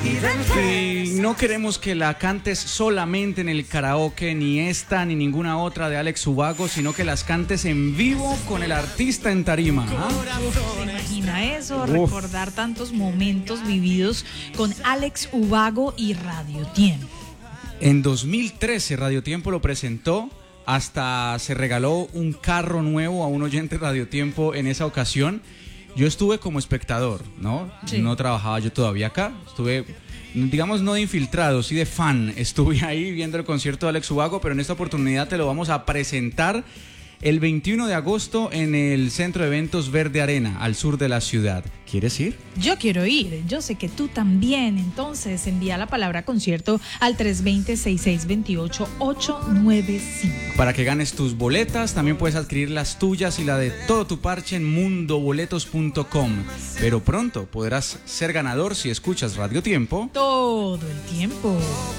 Y no queremos que la cantes solamente en el karaoke, ni esta ni ninguna otra de Alex Ubago, sino que las cantes en vivo con el artista en tarima. ¿Se imagina eso? Recordar tantos momentos vividos con Alex Ubago y Radio Tiempo. En 2013 Radio Tiempo lo presentó, hasta se regaló un carro nuevo a un oyente de Radio Tiempo en esa ocasión. Yo estuve como espectador, ¿no? Sí. No trabajaba yo todavía acá, estuve, digamos, no de infiltrado, sí de fan. Estuve ahí viendo el concierto de Alex Ubago, pero en esta oportunidad te lo vamos a presentar el 21 de agosto en el Centro de Eventos Verde Arena, al sur de la ciudad. ¿Quieres ir? Yo quiero ir, yo sé que tú también. Entonces envía la palabra concierto al 320-6628-895. Para que ganes tus boletas, también puedes adquirir las tuyas y la de todo tu parche en mundoboletos.com. Pero pronto podrás ser ganador si escuchas Radio Tiempo todo el tiempo.